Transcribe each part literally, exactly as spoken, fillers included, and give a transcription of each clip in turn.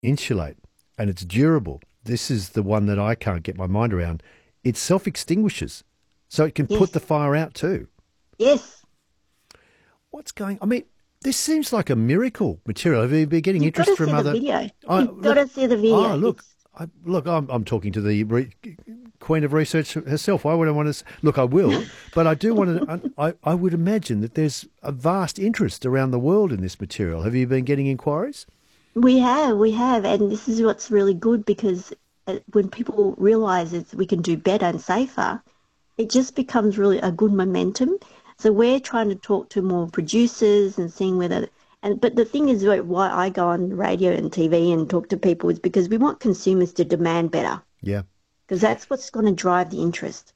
insulate and it's durable. This is the one that I can't get my mind around. It self-extinguishes, so it can Yes. put the fire out too. Yes. What's going I mean, this seems like a miracle material. Have you been getting You've got interest to from see the other... video. I, You've got to see the Oh, video. look. It's, I, look, I'm, I'm talking to the re, queen of research herself. Why would I want to... Look, I will, but I do want to... I, I would imagine that there's a vast interest around the world in this material. Have you been getting inquiries? we have, we have, and this is what's really good because uh, when people realise that we can do better and safer, it just becomes really a good momentum. So we're trying to talk to more producers and seeing whether... And but the thing is, like, why I go on radio and T V and talk to people is because we want consumers to demand better, Yeah. because that's what's going to drive the interest.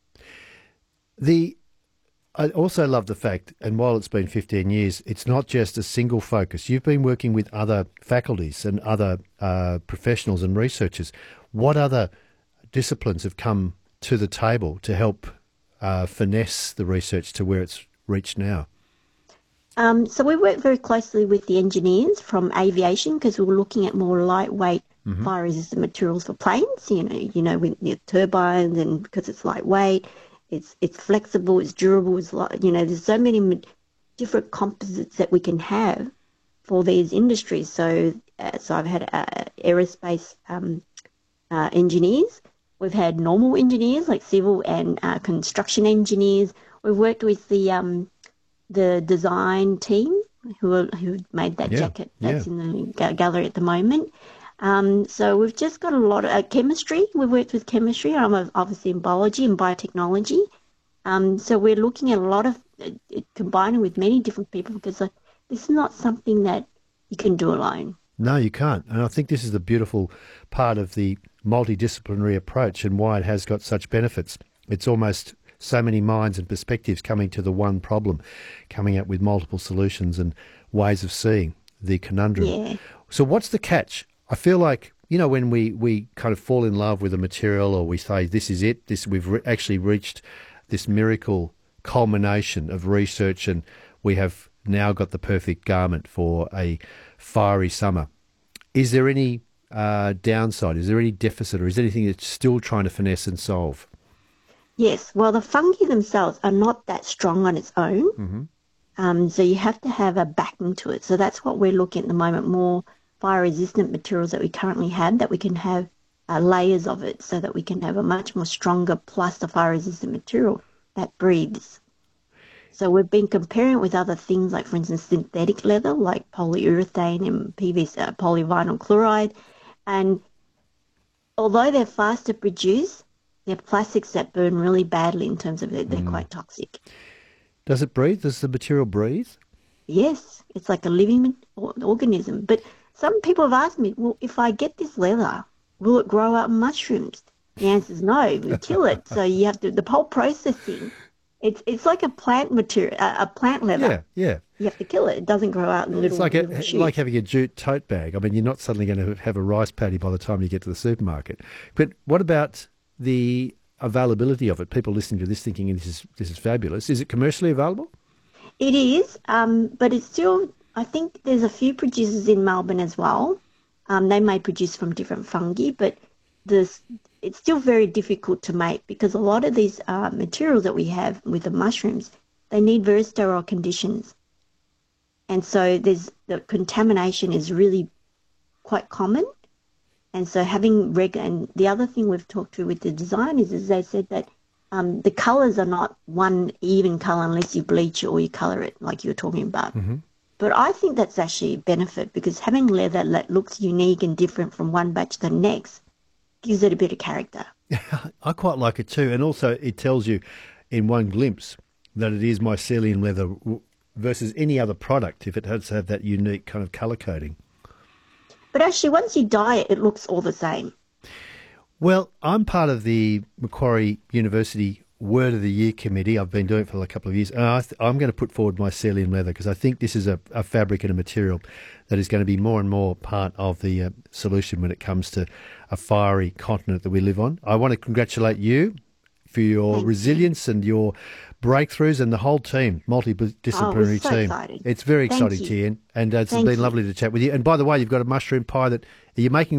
The I also love the fact, and while it's been fifteen years, it's not just a single focus. You've been working with other faculties and other uh, professionals and researchers. What other disciplines have come to the table to help uh, finesse the research to where it's reached now? Um, so we work very closely with the engineers from aviation because we were looking at more lightweight Mm-hmm. fire-resistant materials for planes. You know, you know, with the turbines, and because it's lightweight, it's it's flexible, it's durable. It's like, you know, there's so many ma- different composites that we can have for these industries. So, uh, so I've had uh, aerospace um, uh, engineers. We've had normal engineers like civil and uh, construction engineers. We've worked with the um, the design team who are, who made that Yeah, jacket yeah. that's in the ga- gallery at the moment. Um, so we've just got a lot of uh, chemistry. We've worked with chemistry. I'm uh, obviously in biology and biotechnology. Um, so we're looking at a lot of uh, it combining with many different people because uh, this is not something that you can do alone. No, you can't. And I think this is the beautiful part of the multidisciplinary approach and why it has got such benefits. It's almost so many minds and perspectives coming to the one problem, coming up with multiple solutions and ways of seeing the conundrum. Yeah. So what's the catch? I feel like, you know, when we, we kind of fall in love with a material or we say, this is it, this we've re- actually reached this miracle culmination of research and we have now got the perfect garment for a fiery summer. Is there any uh, downside? Is there any deficit or is there anything that's still trying to finesse and solve? Yes. Well, the fungi themselves are not that strong on its own. Mm-hmm. Um, so you have to have a backing to it. So that's what we're looking at the moment, more fire-resistant materials that we currently have, that we can have uh, layers of it so that we can have a much more stronger plus the fire-resistant material that breathes. So we've been comparing it with other things like, for instance, synthetic leather like polyurethane and P V C, uh, polyvinyl chloride. And although they're fast to produce, they're plastics that burn really badly in terms of it. They're Mm. quite toxic. Does it breathe? Does the material breathe? Yes, it's like a living or- organism. But some people have asked me, well, if I get this leather, will it grow out mushrooms? The answer is no. We kill it. So you have to, the whole processing, it's it's like a plant material, a, a plant leather. Yeah, yeah. You have to kill it. It doesn't grow out in little, It's like a, little shoots. like having a jute tote bag. I mean, you're not suddenly going to have a rice paddy by the time you get to the supermarket. But what about the availability of it? People listening to this thinking this is this is fabulous. Is it commercially available? It is, um, but it's still, I think there's a few producers in Melbourne as well. Um, they may produce from different fungi, but this, it's still very difficult to make because a lot of these uh, materials that we have with the mushrooms, they need very sterile conditions. And so there's the contamination is really quite common. And so having reg, and the other thing we've talked to with the designers is they said that um, the colours are not one even colour unless you bleach it or you colour it like you were talking about. Mm-hmm. But I think that's actually a benefit because having leather that looks unique and different from one batch to the next gives it a bit of character. I quite like it too. And also it tells you in one glimpse that it is mycelium leather w- versus any other product if it has to have that unique kind of colour coding. But actually, once you dye it, it looks all the same. Well, I'm part of the Macquarie University Word of the Year Committee. I've been doing it for a couple of years. And I th- I'm going to put forward mycelium leather because I think this is a, a fabric and a material that is going to be more and more part of the uh, solution when it comes to a fiery continent that we live on. I want to congratulate you for your Thank resilience and your breakthroughs and the whole team, multidisciplinary Oh, it was so team. exciting. It's very Thank exciting, you. Tian, and uh, it's Thank been you. lovely to chat with you. And by the way, you've got a mushroom pie that are you making